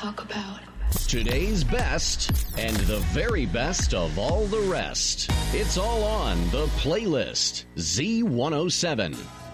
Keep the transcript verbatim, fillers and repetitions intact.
talk about. Today's best and the very best of all the rest. It's all on the playlist. Z one oh seven.